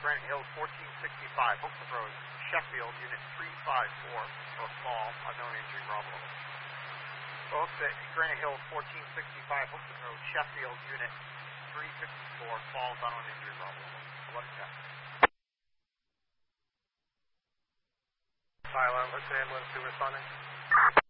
Granite Hills 1465, Hookman Road, Sheffield, Unit 354, for fall, unknown injury, Bravo. Folks at Granite Hills 1465, Hookman Road, Sheffield, Unit 354, falls, unknown injury, Bravo. 1110. Silent, what's the ambulance do responding?